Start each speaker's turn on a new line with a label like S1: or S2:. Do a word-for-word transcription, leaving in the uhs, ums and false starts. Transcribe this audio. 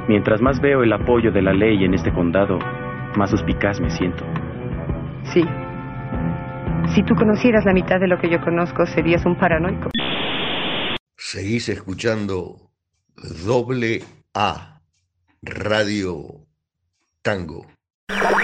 S1: Mientras más veo el apoyo de la ley en este condado, más suspicaz me siento.
S2: Sí. Si tú conocieras la mitad de lo que yo conozco, serías un paranoico.
S3: Seguís escuchando Doble A, Radio Tango.